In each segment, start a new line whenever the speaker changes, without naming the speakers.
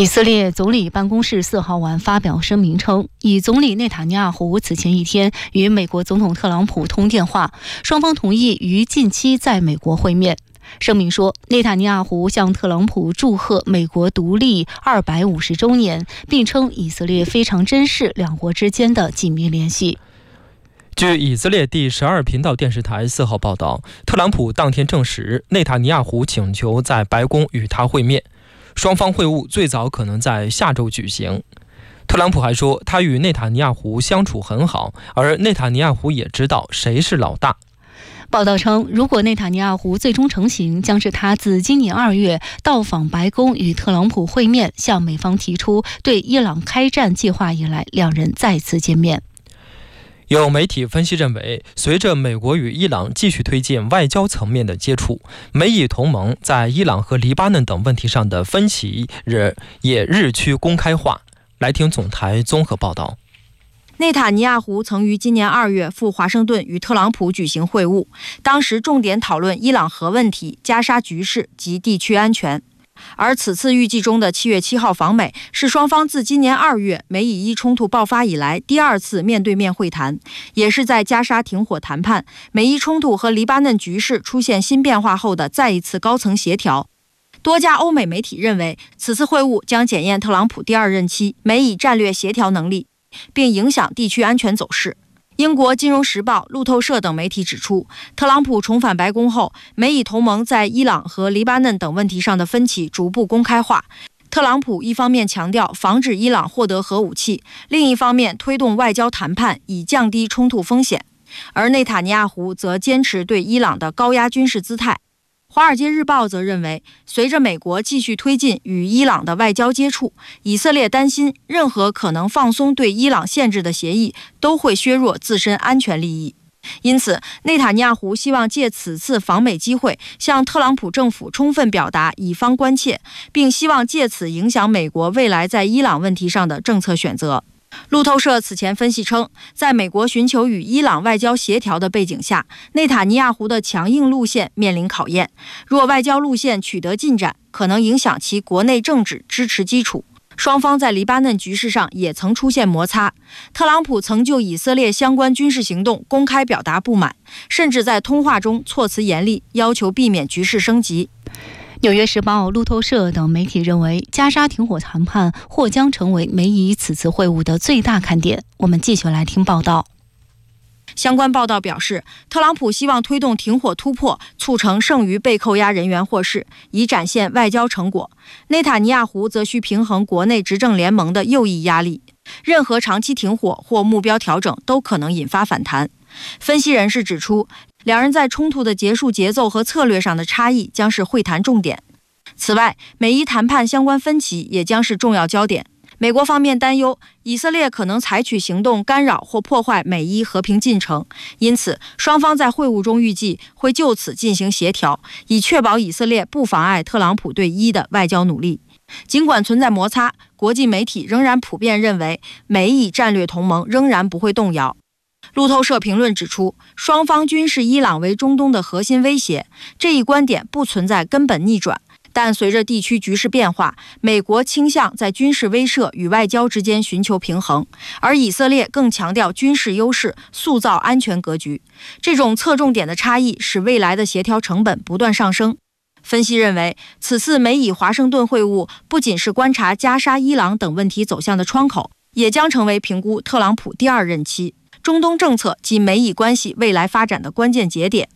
以色列总理办公室4号晚发表声明称，以总理内塔尼亚胡此前一天与美国总统特朗普通电话，双方同意于近期在美国会面。声明说，内塔尼亚胡向特朗普祝贺美国独立250周年，并称以色列非常珍视两国之间的紧密联系。
据以色列第12频道电视台4号报道，特朗普当天证实，内塔尼亚胡请求在白宫与他会面，双方会晤最早可能在下周举行。特朗普还说，他与内塔尼亚胡相处很好，而内塔尼亚胡也知道谁是老大。
报道称，如果内塔尼亚胡最终成行，将是他自今年2月到访白宫与特朗普会面，向美方提出对伊朗开战计划以来，两人再次见面。
有媒体分析认为，随着美国与伊朗继续推进外交层面的接触，美以同盟在伊朗和黎巴嫩等问题上的分歧也日趋公开化。来听总台综合报道。
内塔尼亚胡曾于今年2月赴华盛顿与特朗普举行会晤，当时重点讨论伊朗核问题、加沙局势及地区安全。而此次预计中的7月7号访美，是双方自今年2月美以伊冲突爆发以来第2次面对面会谈，也是在加沙停火谈判、美伊冲突和黎巴嫩局势出现新变化后的再一次高层协调。多家欧美媒体认为，此次会晤将检验特朗普第2任期美以战略协调能力，并影响地区安全走势。英国《金融时报》、路透社等媒体指出，特朗普重返白宫后，美以同盟在伊朗和黎巴嫩等问题上的分歧逐步公开化。特朗普一方面强调防止伊朗获得核武器，另一方面推动外交谈判以降低冲突风险，而内塔尼亚胡则坚持对伊朗的高压军事姿态。《华尔街日报》则认为，随着美国继续推进与伊朗的外交接触，以色列担心任何可能放松对伊朗限制的协议都会削弱自身安全利益。因此，内塔尼亚胡希望借此次访美机会，向特朗普政府充分表达以方关切，并希望借此影响美国未来在伊朗问题上的政策选择。路透社此前分析称，在美国寻求与伊朗外交协调的背景下，内塔尼亚胡的强硬路线面临考验。若外交路线取得进展，可能影响其国内政治支持基础。双方在黎巴嫩局势上也曾出现摩擦，特朗普曾就以色列相关军事行动公开表达不满，甚至在通话中措辞严厉，要求避免局势升级。
纽约时报、路透社等媒体认为，加沙停火谈判或将成为美以此次会晤的最大看点。我们继续来听报道。
相关报道表示，特朗普希望推动停火突破，促成剩余被扣押人员获释，以展现外交成果。内塔尼亚胡则需平衡国内执政联盟的右翼压力，任何长期停火或目标调整都可能引发反弹。分析人士指出，两人在冲突的结束节奏和策略上的差异将是会谈重点。此外，美伊谈判相关分歧也将是重要焦点。美国方面担忧以色列可能采取行动干扰或破坏美伊和平进程，因此双方在会晤中预计会就此进行协调，以确保以色列不妨碍特朗普对伊的外交努力。尽管存在摩擦，国际媒体仍然普遍认为美以战略同盟仍然不会动摇。路透社评论指出，双方均视伊朗为中东的核心威胁，这一观点不存在根本逆转。但随着地区局势变化，美国倾向在军事威慑与外交之间寻求平衡，而以色列更强调军事优势，塑造安全格局。这种侧重点的差异使未来的协调成本不断上升。分析认为，此次美以华盛顿会晤不仅是观察加沙、伊朗等问题走向的窗口，也将成为评估特朗普第2任期、中东政策及美以关系未来发展的关键节点。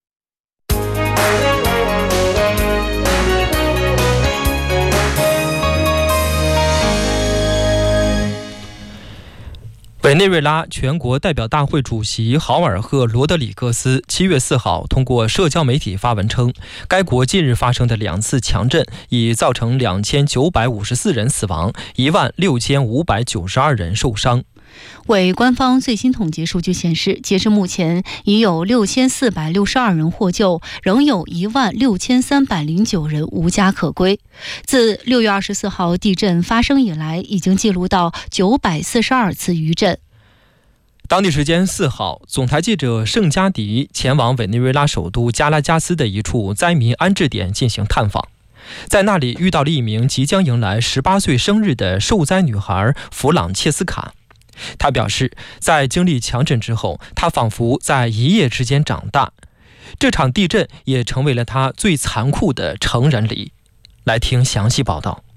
委内瑞拉全国代表大会主席豪尔赫·罗德里戈斯7月4号通过社交媒体发文称，该国近日发生的2次强震已造成2954人死亡，16592人受伤。
为官方最新统计数据显示，截至目前已有6462人获救，仍有16309人无家可归。自6月24号地震发生以来，已经记录到942次余震。
当地时间4号，总台记者盛加迪前往委内瑞拉首都加拉加斯的一处灾民安置点进行探访。 在那里遇到了一名即将迎来18岁生日的受灾女孩弗朗切斯卡。他表示，在经历强震之后，他仿佛在一夜之间长大。这场地震也成为了他最残酷的成人礼。来听详细报道。